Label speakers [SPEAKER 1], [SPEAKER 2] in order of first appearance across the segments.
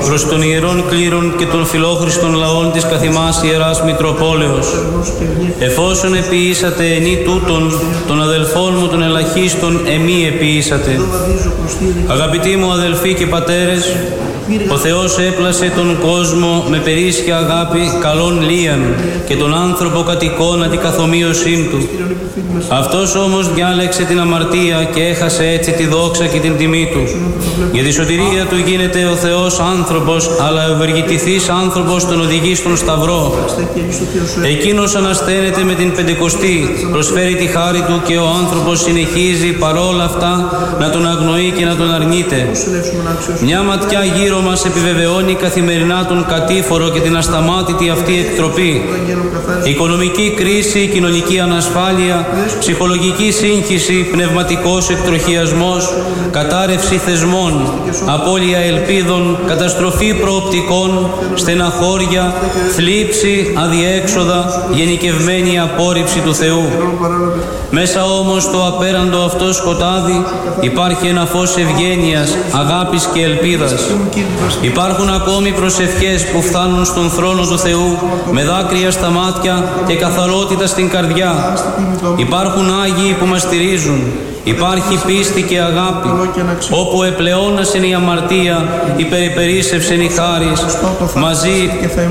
[SPEAKER 1] προς τον Ιερών Κλήρων και των φιλόχριστων λαών της καθημάς Ιεράς Μητροπόλεως, εφόσον επιήσατε ενή τούτων των αδελφών μου των ελαχίστων εμεί επιήσατε. Αγαπητοί μου αδελφοί και πατέρες, ο Θεός έπλασε τον κόσμο με περίσσια αγάπη καλών λίαν και τον άνθρωπο κατ' εικόνα την καθομοίωσή του. Αυτός όμως διάλεξε την αμαρτία και έχασε έτσι τη δόξα και την τιμή του. Για τη σωτηρία του γίνεται ο Θεός άνθρωπος, αλλά ευεργετηθής άνθρωπος τον οδηγεί στον Σταυρό. Εκείνος ανασταίνεται με την Πεντηκοστή, προσφέρει τη χάρη του και ο άνθρωπος συνεχίζει παρόλα αυτά να τον αγνοεί και να τον αρνείται. Μια ματιά γύρω μας επιβεβαιώνει καθημερινά τον κατήφορο και την ασταμάτητη αυτή εκτροπή. Οικονομική κρίση, κοινωνική ανασφάλεια, ψυχολογική σύγχυση, πνευματικός εκτροχιασμός, κατάρρευση θεσμών, απώλεια ελπίδων, καταστροφή προοπτικών, στεναχώρια, θλίψη, αδιέξοδα, γενικευμένη απόρριψη του Θεού. Μέσα όμως στο απέραντο αυτό σκοτάδι υπάρχει ένα φως ευγένειας, αγάπης και ελπίδας. Υπάρχουν ακόμη προσευχές που φτάνουν στον θρόνο του Θεού με δάκρυα στα μάτια και καθαρότητα στην καρδιά. Υπάρχουν Άγιοι που μας στηρίζουν. Υπάρχει πίστη και αγάπη. Όπου επλεώνασεν η αμαρτία, υπερυπερίσσευσεν η χάρις. Μαζί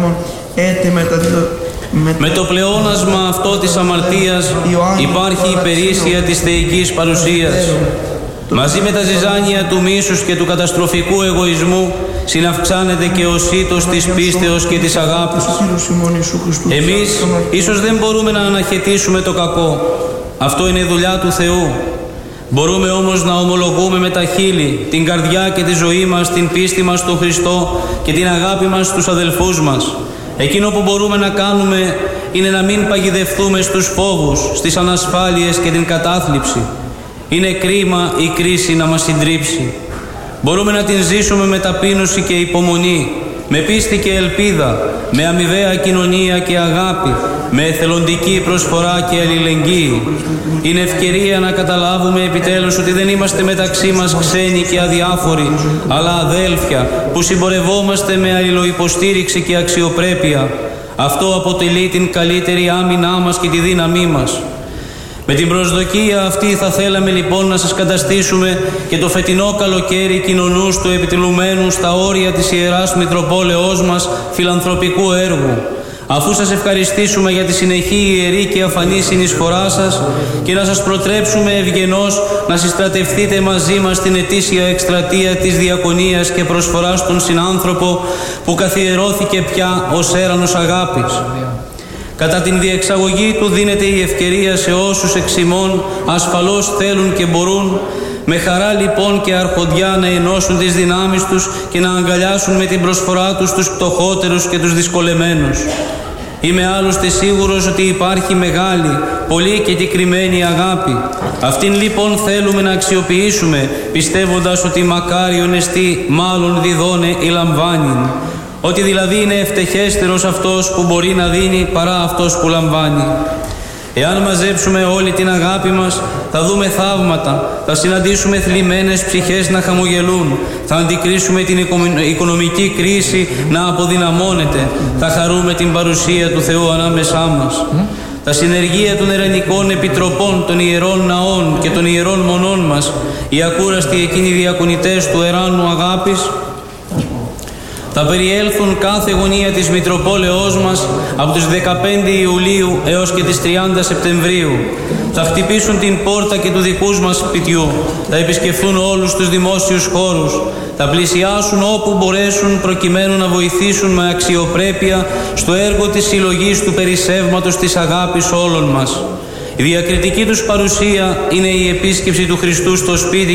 [SPEAKER 1] με το πλεόνασμα αυτό της αμαρτίας υπάρχει η περίσσια της θεϊκής παρουσίας. Μαζί με τα ζυζάνια του μίσους και του καταστροφικού εγωισμού συναυξάνεται και ο σύτος της πίστεως και της αγάπης. Εμείς ίσως δεν μπορούμε να αναχαιτήσουμε το κακό. Αυτό είναι δουλειά του Θεού. Μπορούμε όμως να ομολογούμε με τα χείλη, την καρδιά και τη ζωή μας, την πίστη μας στον Χριστό και την αγάπη μας στους αδελφούς μας. Εκείνο που μπορούμε να κάνουμε είναι να μην παγιδευτούμε στους φόβους, στις ανασφάλειες και την κατάθλιψη. Είναι κρίμα η κρίση να μας συντρίψει. Μπορούμε να την ζήσουμε με ταπείνωση και υπομονή, με πίστη και ελπίδα, με αμοιβαία κοινωνία και αγάπη, με εθελοντική προσφορά και αλληλεγγύη. Είναι ευκαιρία να καταλάβουμε επιτέλους ότι δεν είμαστε μεταξύ μας ξένοι και αδιάφοροι, αλλά αδέλφια που συμπορευόμαστε με αλληλοϊποστήριξη και αξιοπρέπεια. Αυτό αποτελεί την καλύτερη άμυνά μας και τη δύναμή μας. Με την προσδοκία αυτή θα θέλαμε λοιπόν να σας καταστήσουμε και το φετινό καλοκαίρι κοινωνούς του επιτελουμένου στα όρια της Ιεράς Μητροπόλεως μας φιλανθρωπικού έργου. Αφού σας ευχαριστήσουμε για τη συνεχή ιερή και αφανή συνεισφορά σας και να σας προτρέψουμε ευγενώς να συστρατευτείτε μαζί μας στην ετήσια εκστρατεία της διακονίας και προσφοράς στον συνάνθρωπο που καθιερώθηκε πια ως έρανος αγάπης. Κατά την διεξαγωγή του δίνεται η ευκαιρία σε όσους εξ ημών ασφαλώς θέλουν και μπορούν, με χαρά λοιπόν και αρχοντιά να ενώσουν τις δυνάμεις τους και να αγκαλιάσουν με την προσφορά τους τους πτωχότερους και τους δυσκολεμένους. Είμαι άλλωστε σίγουρος ότι υπάρχει μεγάλη, πολύ και κεκριμένη αγάπη. Αυτήν λοιπόν θέλουμε να αξιοποιήσουμε, πιστεύοντας ότι μακάριον εστί μάλλον διδώνε ή λαμβάνειν. Ότι δηλαδή είναι ευτυχέστερος αυτός που μπορεί να δίνει παρά αυτός που λαμβάνει. Εάν μαζέψουμε όλη την αγάπη μας, θα δούμε θαύματα, θα συναντήσουμε θλιμμένες ψυχές να χαμογελούν, θα αντικρίσουμε την οικονομική κρίση να αποδυναμώνεται, θα χαρούμε την παρουσία του Θεού ανάμεσά μας. Τα συνεργεία των ερανικών επιτροπών, των ιερών ναών και των ιερών μονών μας, οι ακούραστοι εκείνοι διακονητές του εράνου αγάπης, θα περιέλθουν κάθε γωνία της Μητροπόλεως μας από τις 15 Ιουλίου έως και τις 30 Σεπτεμβρίου. Θα χτυπήσουν την πόρτα και του δικού μας σπιτιού. Θα επισκεφθούν όλους τους δημόσιους χώρους. Θα πλησιάσουν όπου μπορέσουν προκειμένου να βοηθήσουν με αξιοπρέπεια στο έργο της συλλογής του περισσεύματος της αγάπης όλων μας. Η διακριτική τους παρουσία είναι η επίσκεψη του Χριστού στο σπίτι